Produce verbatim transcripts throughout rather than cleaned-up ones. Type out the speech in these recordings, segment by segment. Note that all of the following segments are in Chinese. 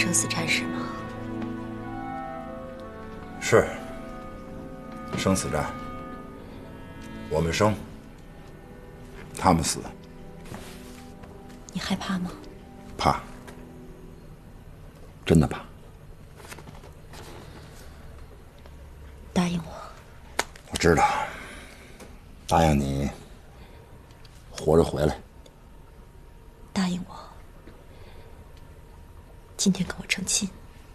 生死战是吗？ 是，生死战。我们生，他们死。 你害怕吗？ 怕，真的怕。 答应我。 我知道，答应你活着回来。 答应我，今天跟我成亲，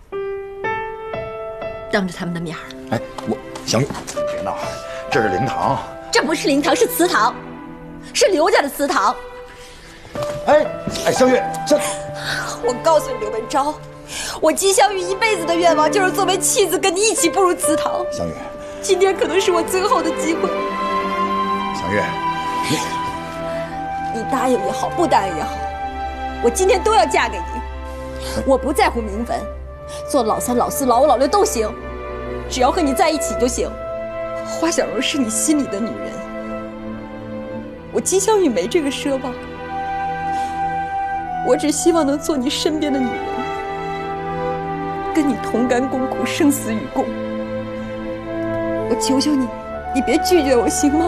当着他们的面儿。 哎，我小玉，别闹，这是灵堂。 这不是灵堂，是祠堂，是刘家的祠堂。 哎哎，香玉，这…… 我告诉你，刘文昭，我姬香玉一辈子的愿望就是作为妻子跟你一起步入祠堂。 香玉， 今天可能是我最后的机会。 香玉， 你你答应也好，不答应也好，我今天都要嫁给你。我不在乎名分，做老三、老四、老五、老六都行，只要和你在一起就行。花小柔是你心里的女人，我姬香玉没这个奢望。我只希望能做你身边的女人，跟你同甘共苦，生死与共。我求求你，你别拒绝我，行吗？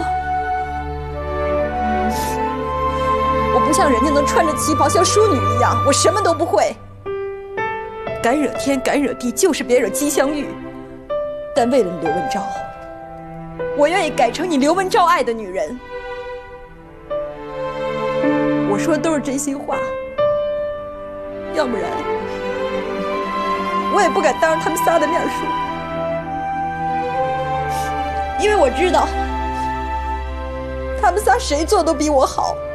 我不像人家能穿着旗袍像淑女一样，我什么都不会。敢惹天敢惹地，就是别惹姬香玉。但为了你刘文昭，我愿意改成你刘文昭爱的女人。我说的都是真心话，要不然我也不敢当着他们仨的面说，因为我知道他们仨谁做都比我好。